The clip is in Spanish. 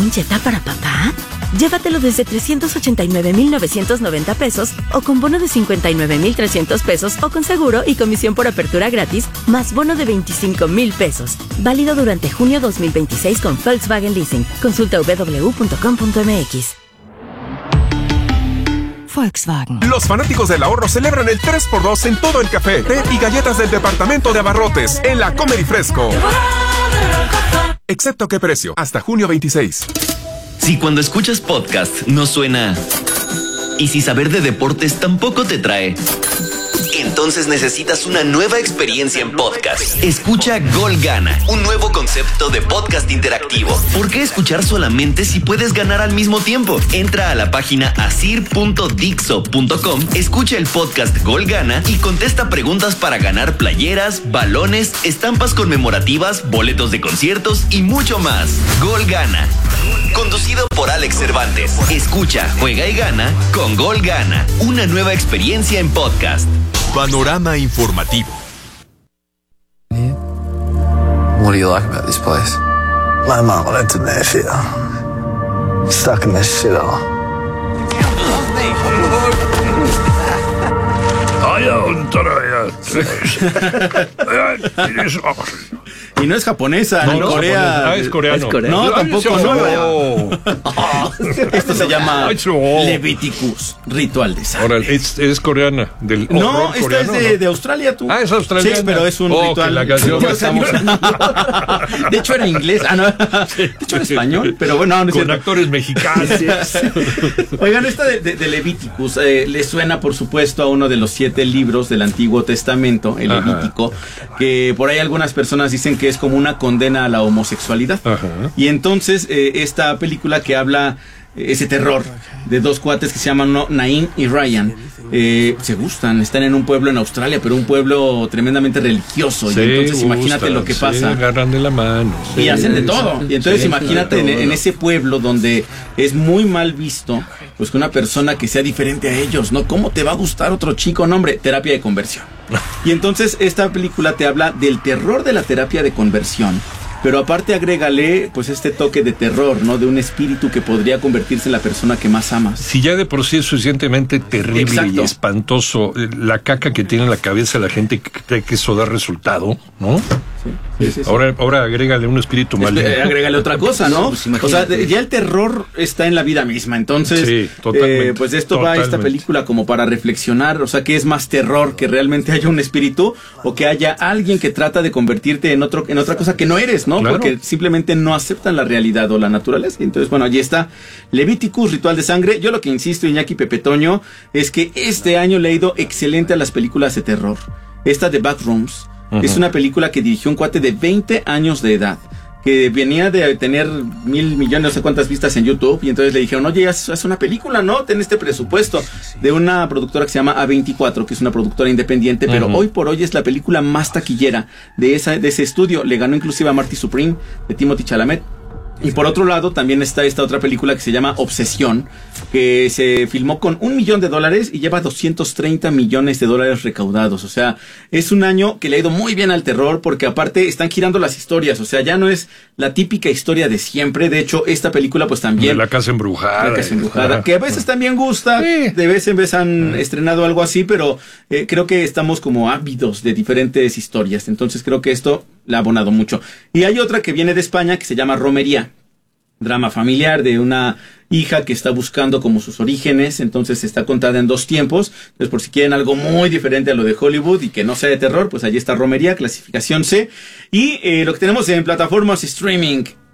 un Jetta para papá? Llévatelo desde 389,990 pesos o con bono de 59,300 pesos o con seguro y comisión por apertura gratis, más bono de 25,000 pesos. Válido durante junio 2026 con Volkswagen Leasing. Consulta www.com.mx. Volkswagen. Los fanáticos del ahorro celebran el 3x2 en todo el café, té y galletas del departamento de abarrotes en la Comer y Fresco. Excepto qué precio, hasta junio 26. Si cuando escuchas podcast no suena y si saber de deportes tampoco te trae, entonces necesitas una nueva experiencia en podcast. Escucha Gol Gana, un nuevo concepto de podcast interactivo. ¿Por qué escuchar solamente si puedes ganar al mismo tiempo? Entra a la página asir.dixo.com, escucha el podcast Gol Gana y contesta preguntas para ganar playeras, balones, estampas conmemorativas, boletos de conciertos y mucho más. Gol Gana, conducido por Alex Cervantes. Escucha, juega y gana con Gol Gana, una nueva experiencia en podcast. Panorama informativo. What do you like about this place? My mom went to Nashville. Stuck in this shithole. Y no es japonesa, ni Corea. Es coreano. No, tampoco. No. Esto se llama no. Leviticus, ritual de sangre. Ahora, es coreana. Del No, esta coreano, es de Australia, tú. Ah, es australiana. Sí, pero es un ritual. La canción De hecho, era inglés. Ah, no. De hecho, era español. Pero bueno, no es con cierto. actores mexicanos. Oigan, esta de Levíticus le suena, por supuesto, a uno de los 7 libros del Antiguo Testamento, el Levítico, que por ahí algunas personas dicen que es como una condena a la homosexualidad. Y entonces, esta película que habla ese terror de dos cuates que se llaman Naim y Ryan, se gustan, están en un pueblo en Australia, pero un pueblo tremendamente religioso. Y entonces imagínate lo que pasa. Se agarran de la mano. Y hacen de todo. Y entonces imagínate en ese pueblo donde es muy mal visto, pues que una persona que sea diferente a ellos, ¿no? ¿Cómo te va a gustar otro chico? No, hombre, terapia de conversión. Y entonces esta película te habla del terror de la terapia de conversión. Pero aparte agrégale pues este toque de terror, ¿no? De un espíritu que podría convertirse en la persona que más amas. Si ya de por sí es suficientemente terrible. Exacto. Y espantoso la caca que tiene en la cabeza la gente que cree que eso da resultado, ¿no? Sí. Ahora agrégale un espíritu maligno. Agrégale otra cosa, ¿no? Pues o sea, ya el terror está en la vida misma. Entonces, sí, totalmente, pues de esto va esta película como para reflexionar. O sea, ¿qué es más terror? ¿Que realmente haya un espíritu? ¿O que haya alguien que trata de convertirte en otra cosa que no eres, ¿no? Claro. Porque simplemente no aceptan la realidad o la naturaleza. Entonces, bueno, allí está Levíticus, ritual de sangre. Yo lo que insisto, Iñaki Pepe Toño, es que este año le ha ido excelente a las películas de terror. Esta de Backrooms es una película que dirigió un cuate de 20 años de edad, que venía de tener 1,000 millones, no sé cuántas vistas en YouTube, y entonces le dijeron, oye, haz una película, ¿no? Ten este presupuesto, de una productora que se llama A24, que es una productora independiente, pero hoy por hoy es la película más taquillera de ese estudio. Le ganó inclusive a Marty Supreme, de Timothée Chalamet. Y por otro lado también está esta otra película que se llama Obsesión, que se filmó con $1 millón y lleva $230 millones recaudados. O sea, es un año que le ha ido muy bien al terror, porque aparte están girando las historias. O sea, ya no es la típica historia de siempre. De hecho, esta película pues también... La Casa Embrujada. La Casa Embrujada, que a veces también gusta. Sí. De vez en vez han estrenado algo así, pero creo que estamos como ávidos de diferentes historias. Entonces creo que esto le ha abonado mucho. Y hay otra que viene de España que se llama Romería. Drama familiar de una hija que está buscando como sus orígenes, entonces está contada en 2 tiempos. Entonces, por si quieren algo muy diferente a lo de Hollywood y que no sea de terror, pues allí está Romería, clasificación C. Y lo que tenemos en plataformas streaming,